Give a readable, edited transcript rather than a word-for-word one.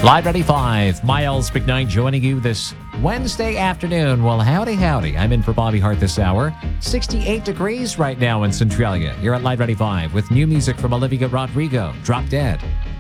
Live Ready 5, Miles McKnight joining you this Wednesday afternoon. Well, howdy, howdy. I'm in for Bobby Hart this hour. 68 degrees right now in Centralia. You're at Live Ready 5 with new music from Olivia Rodrigo, Drop Dead.